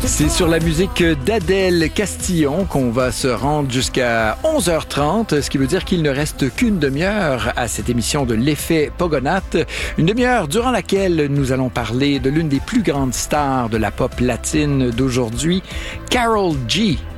C'est sur la musique d'Adèle Castillon qu'on va se rendre jusqu'à 11h30, ce qui veut dire qu'il ne reste qu'une demi-heure à cette émission de l'effet Pogonath. Une demi-heure durant laquelle nous allons parler de l'une des plus grandes stars de la pop latine d'aujourd'hui, Karol G.